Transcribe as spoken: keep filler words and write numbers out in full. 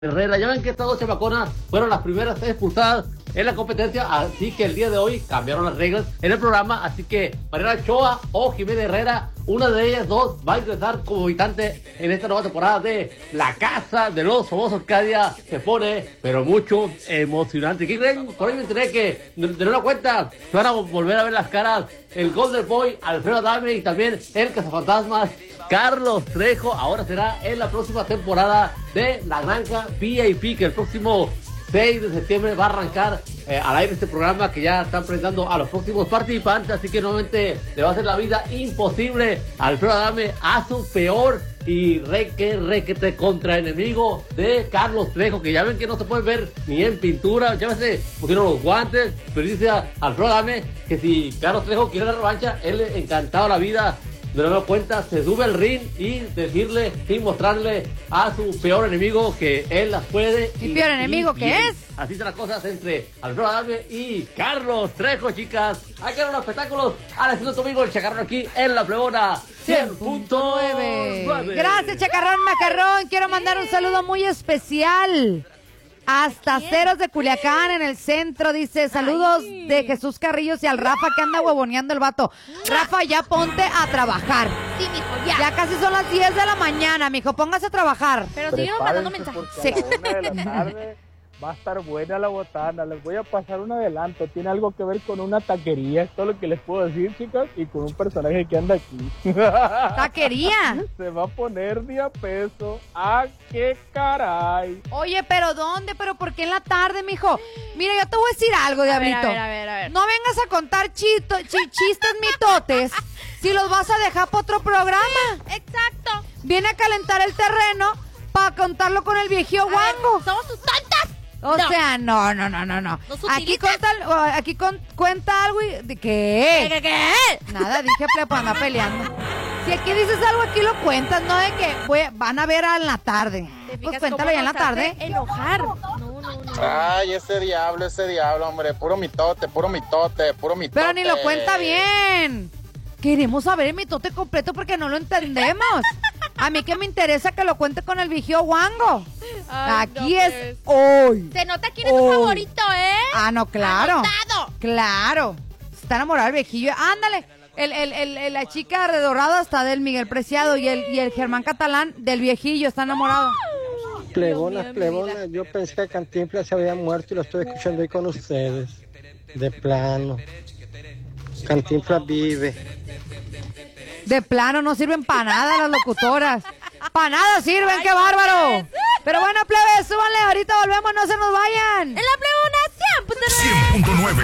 Herrera. Ya ven que estas dos chamaconas fueron las primeras expulsadas en la competencia, así que el día de hoy cambiaron las reglas en el programa, así que Mariana Ochoa o Jimena Herrera, una de ellas dos va a ingresar como habitante en esta nueva temporada de La Casa de los Famosos. Cada día se pone, pero mucho emocionante. ¿Qué creen? Por ahí me enteré que de, de una cuenta se van a volver a ver las caras el Golden Boy, Alfredo Adame, y también el Cazafantasmas, Carlos Trejo. Ahora será en la próxima temporada de La Granja V I P, que el próximo seis de septiembre va a arrancar eh, al aire este programa, que ya están presentando a los próximos participantes, así que nuevamente le va a hacer la vida imposible a Alfredo Adame, a su peor y reque, requete contra enemigo de Carlos Trejo, que ya ven que no se puede ver ni en pintura. Ya se pusieron los guantes, pero dice a Alfredo Adame que si Carlos Trejo quiere la revancha, él encantado la vida de nueva cuenta se sube al ring y decirle y mostrarle a su peor enemigo que él las puede. ¿Y peor enemigo qué es? Así son las cosas entre Alfredo Adame y Carlos Trejo, chicas. Hay que ver los espectáculos. Ahora es domingo el Chacarrón aquí en La Plebona cien punto nueve. Gracias, Chacarrón Macarrón. Quiero mandar un saludo muy especial hasta Ceros de Culiacán, en el centro. Dice, saludos Ay. de Jesús Carrillos y al Rafa, que anda huevoneando el vato. Rafa, ya ponte a trabajar. Sí, mijo, ya. Ya casi son las diez de la mañana, mijo, póngase a trabajar. Pero siguen mandando mensajes. Sí. A la una de la tarde va a estar buena la botana. Les voy a pasar un adelanto. Tiene algo que ver con una taquería. Es todo lo que les puedo decir, chicas. Y con un personaje que anda aquí. ¿Taquería? Se va a poner de a peso. ¡Ah, qué caray! Oye, ¿pero dónde? ¿Pero por qué en la tarde, mijo? Mira, yo te voy a decir algo, Diablito. A ver, a ver, a ver, a ver. No vengas a contar chito, chi, chistes mitotes si los vas a dejar para otro programa. Exacto. Viene a calentar el terreno para contarlo con el viejo Wango. ¿Somos tus tontas? O no. sea, no, no, no, no, no. Aquí cuenta, aquí con, cuenta algo y... ¿De qué? ¿Qué, qué, qué? Nada, dije, plepo, anda peleando. Si aquí dices algo, aquí lo cuentas, no de que voy, van a ver en la tarde. Pues cuéntalo ya en la tarde. Enojar. No, no, no. Ay, ese diablo, ese diablo, hombre. Puro mitote, puro mitote, puro mitote. Pero ni lo cuenta bien. Queremos saber el mitote completo porque no lo entendemos. A mí que me interesa que lo cuente con el vigío Wango. Ay, Aquí no, es pues. hoy. Se nota quién es Hoy. tu favorito, ¿eh? Ah, no, claro. Anotado. Claro. Está enamorado el viejillo. Ándale. El, el, el, el- la chica redorada está del Miguel Preciado y el, y el Germán Catalán del viejillo. Está enamorado. Plebonas, plebonas, yo pensé que Cantinflas se había muerto y lo estoy escuchando ahí con ustedes. De plano. Cantinflas vive. De plano, no sirven para nada las locutoras. Para nada sirven, qué bárbaro. Pero bueno, plebes, súbanle, ahorita volvemos, no se nos vayan. ¡En la plebe!